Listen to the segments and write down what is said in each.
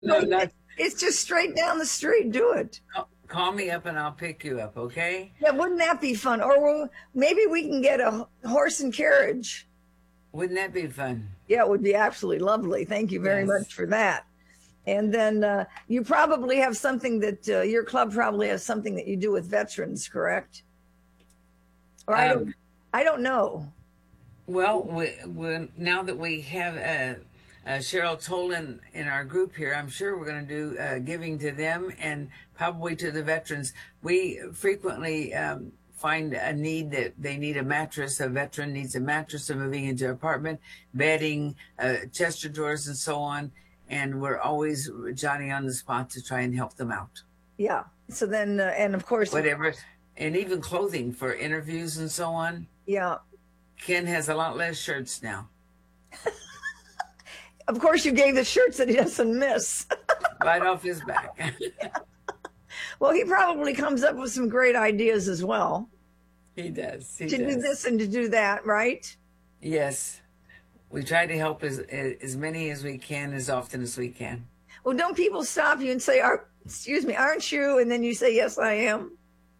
No, But not. it's just straight down the street. Do it. Call me up and I'll pick you up, okay? Yeah, wouldn't that be fun? Or maybe we can get a horse and carriage. Wouldn't that be fun? Yeah, it would be absolutely lovely. Thank you very Yes. much for that. And then you probably have something that your club probably has something that you do with veterans, correct? Or Um, I don't know. well, now that we have Cheryl Tolan in our group here, I'm sure we're going to do giving to them and probably to the veterans. We frequently find a need that they need a mattress. A veteran needs a mattress. They're moving into an apartment, bedding, chest of drawers, and so on. And we're always Johnny on the spot to try and help them out. Yeah. So then, and of course, Whatever. And even clothing for interviews and so on. yeah. Ken has a lot less shirts now. Of course, you gave the shirts that he doesn't miss. Right off his back. Well, he probably comes up with some great ideas as well He does. He to do does. this and to do that, right? Yes. We try to help as many as we can, as often as we can. Well, don't people stop you and say, excuse me, aren't you? And then you say, yes, I am.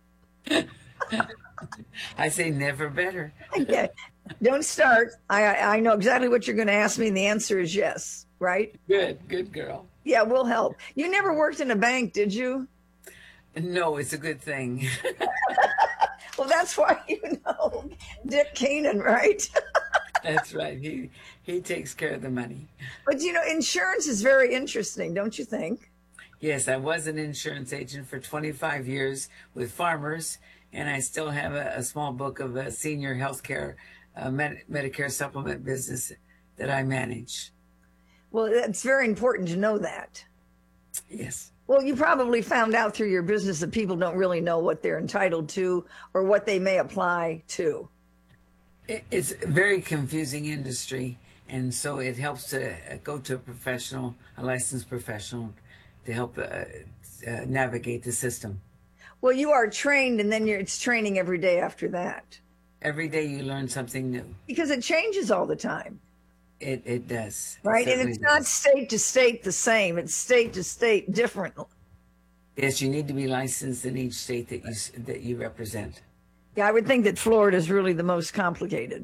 I say never better. Okay. Don't start. I know exactly what you're going to ask me, and the answer is yes, right? Good girl. Yeah, we'll help. You never worked in a bank, did you? No, it's a good thing. Well, that's why you know Dick Keenan, right? That's right. He takes care of the money. But you know, insurance is very interesting, don't you think? Yes, I was an insurance agent for 25 years with farmers, and I still have a small book of a senior health care Medicare supplement business that I manage. Well, it's very important to know that. Yes. Well, you probably found out through your business that people don't really know what they're entitled to or what they may apply to. It's a very confusing industry, and so it helps to go to a professional, a licensed professional, to help navigate the system. Well, you are trained, and then it's training every day after that Every day you learn something new. because it changes all the time, It does. right? It And certainly it's not does. state to state the same, it's state to state different. Yes, you need to be licensed in each state that you represent. Yeah, I would think that Florida is really the most complicated.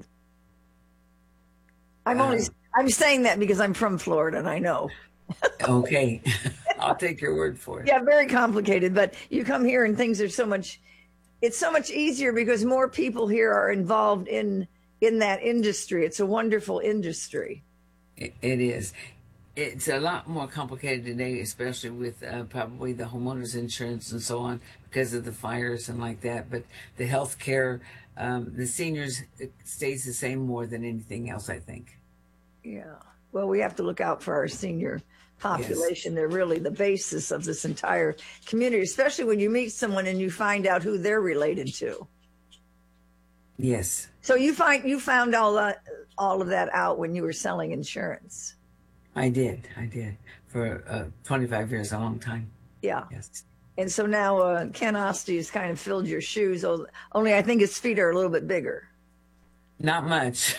Uh, I'm saying that because I'm from Florida and I know. okay, I'll take your word for it. Yeah, very complicated, but you come here and things are it's so much easier because more people here are involved in that industry. It's a wonderful industry. It is. It's a lot more complicated today, especially with probably the homeowners insurance and so on because of the fires and like that. But the health care, the seniors, it stays the same more than anything else, I think. Yeah. Well, we have to look out for our senior population. They're really the basis of this entire community, especially when you meet someone and you find out who they're related to. Yes, So you found all of that out when you were selling insurance. I did. I did for 25 years, a long time. Yeah. Yes. And so now Ken Oste has kind of filled your shoes, only I think his feet are a little bit bigger. Not much.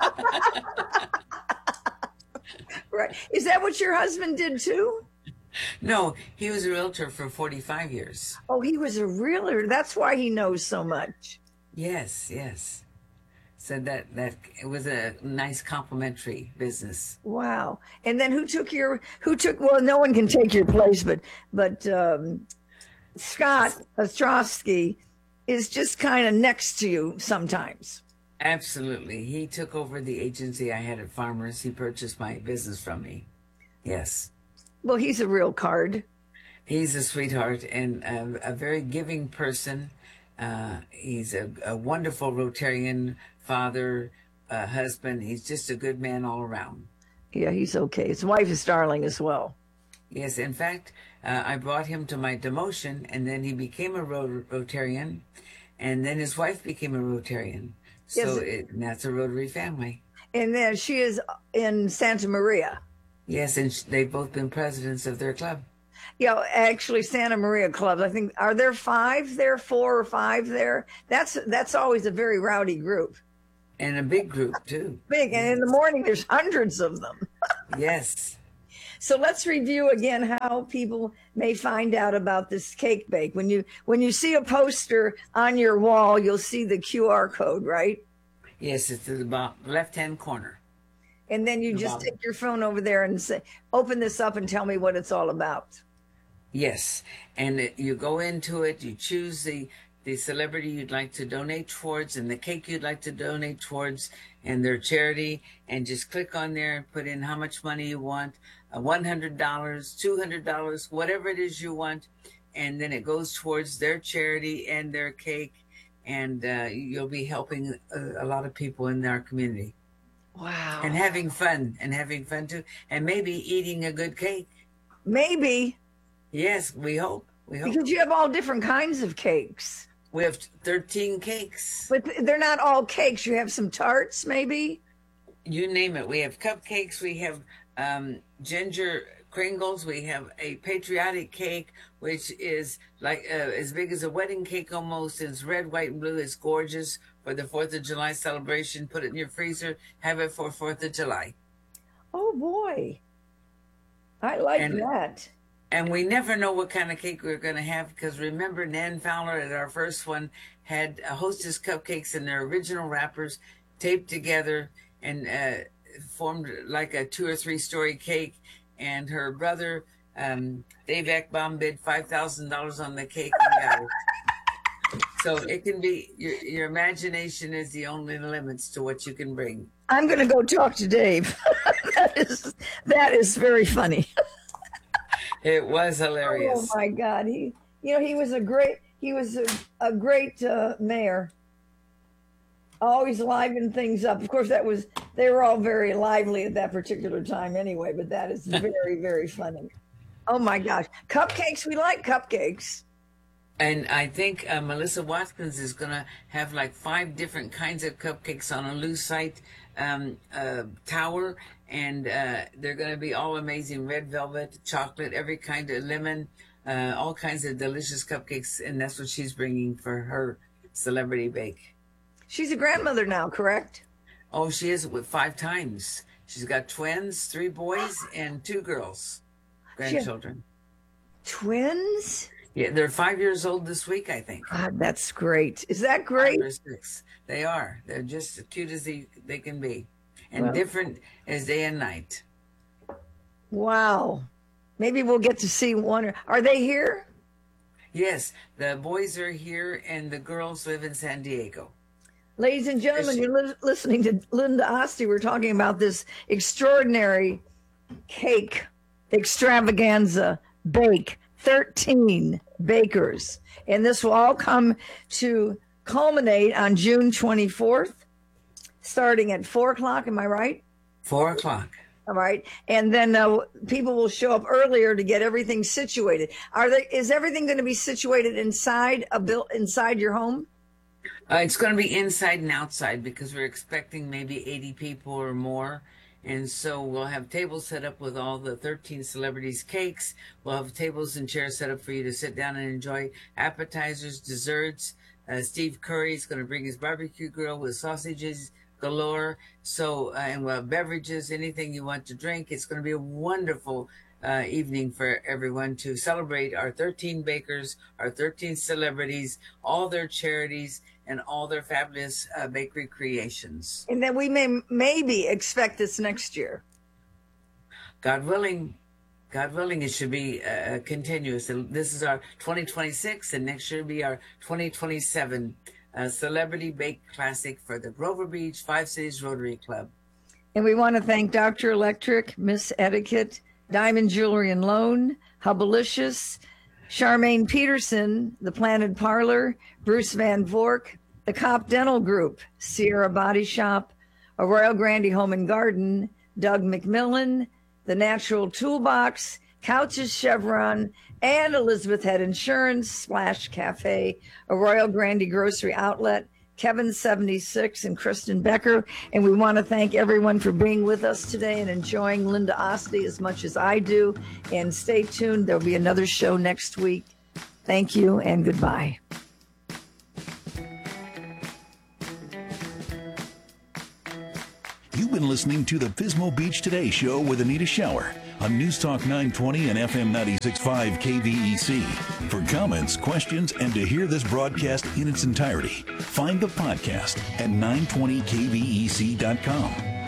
Right. Is that what your husband did too? No, he was a realtor for 45 years. Oh, he was a realtor. That's why he knows so much. Yes, yes. So that it was a nice complimentary business. Wow. And then well, no one can take your place, but Scott Ostrowski is just kind of next to you sometimes. Absolutely. He took over the agency I had at Farmers. He purchased my business from me. Yes. Well, he's a real card. He's a sweetheart and a very giving person. He's a wonderful Rotarian father, husband. He's just a good man all around. Yeah, he's okay. His wife is darling as well. Yes, in fact, I brought him to my demotion, and then he became a Rotarian, and then his wife became a Rotarian. So Yes. that's a Rotary family. And then she is in Santa Maria. Yes, and they've both been presidents of their club. Yeah, actually, Santa Maria clubs. I think are there 5 there, 4 or 5 there? That's always a very rowdy group. And a big group, too. Big, and in the morning there's hundreds of them. Yes. So let's review again how people may find out about this cake bake. When you see a poster on your wall, you'll see the QR code, right? Yes, it's in the left-hand corner. And then you just take your phone over there and say, open this up and tell me what it's all about. Yes, and you go into it, you choose the celebrity you'd like to donate towards and the cake you'd like to donate towards and their charity, and just click on there and put in how much money you want, $100, $200, whatever it is you want, and then it goes towards their charity and their cake, and you'll be helping a lot of people in our community. Wow. And having fun too, and maybe eating a good cake. Maybe. Yes, we hope. Because you have all different kinds of cakes. We have 13 cakes. But they're not all cakes. You have some tarts, maybe? You name it. We have cupcakes. We have ginger Kringles. We have a patriotic cake, which is like as big as a wedding cake almost. It's red, white, and blue. It's gorgeous for the 4th of July celebration. Put it in your freezer. Have it for 4th of July. Oh, boy. I like that. And we never know what kind of cake we're going to have, because remember, Nan Fowler at our first one had Hostess cupcakes in their original wrappers taped together and formed like a 2 or 3 story cake. And her brother, Dave Ekbaum, bid $5,000 on the cake. And got it. So it can be, your imagination is the only limits to what you can bring. I'm going to go talk to Dave. that is very funny. It was hilarious. Oh my God! He was a great mayor. Always liven things up. Of course, they were all very lively at that particular time anyway. But that is very, very funny. Oh my gosh, cupcakes! We like cupcakes. And I think Melissa Watkins is going to have like 5 different kinds of cupcakes on a lucite tower. And they're going to be all amazing. Red velvet, chocolate, every kind of lemon, all kinds of delicious cupcakes. And that's what she's bringing for her celebrity bake. She's a grandmother now, correct? Oh, she is, with 5 times. She's got twins, 3 boys and 2 girls, grandchildren. Twins? Yeah, they're 5 years old this week, I think. God, that's great. Is that great? 5 or 6. They are. They're just as cute as they can be. And different as day and night. Wow. Maybe we'll get to see one. Are they here? Yes, the boys are here and the girls live in San Diego. Ladies and gentlemen, you're listening to Linda Oste. We're talking about this extraordinary cake extravaganza bake, 13 bakers. And this will all come to culminate on June 24th. Starting at 4 o'clock, am I right? 4 o'clock. All right, and then people will show up earlier to get everything situated. Is everything going to be situated inside your home? It's going to be inside and outside, because we're expecting maybe 80 people or more. And so we'll have tables set up with all the 13 celebrities' cakes. We'll have tables and chairs set up for you to sit down and enjoy appetizers, desserts. Steve Curry is going to bring his barbecue grill with sausages galore. So, and we'll have beverages, anything you want to drink. It's going to be a wonderful evening for everyone to celebrate our 13 bakers, our 13 celebrities, all their charities, and all their fabulous bakery creations. And then we may maybe expect this next year. God willing, it should be continuous. And this is our 2026, and next year will be our 2027 Celebrity Bake Classic for the Grover Beach 5 Cities Rotary Club. And we want to thank Dr. Electric, Miss Etiquette, Diamond Jewelry and Loan, Hubbalicious, Charmaine Peterson, The Planted Parlor, Bruce Van Vork, the Cop Dental Group, Sierra Body Shop, Arroyo Grande Home and Garden, Doug McMillan, The Natural Toolbox, Couches Chevron, and Elizabeth Head Insurance, Splash Cafe, Arroyo Grande Grocery Outlet, Kevin 76 and Kristen Becker. And we want to thank everyone for being with us today and enjoying Linda Oste as much as I do. And stay tuned. There'll be another show next week. Thank you and goodbye. You've been listening to the Pismo Beach Today Show with Anita Shower. on News Talk 920 and FM 96.5 KVEC. For comments, questions, and to hear this broadcast in its entirety, find the podcast at 920kvec.com.